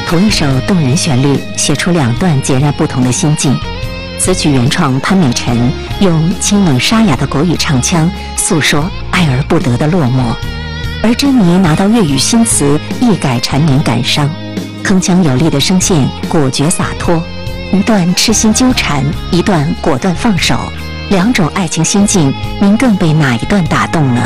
同一首动人旋律，写出两段截然不同的心境。此曲原创潘美辰用清冷沙哑的国语唱腔诉说爱而不得的落寞，而珍妮拿到粤语新词一改缠绵感伤，铿锵有力的声线果决洒脱，一段痴心纠缠，一段果断放手，两种爱情心境，您更被哪一段打动呢？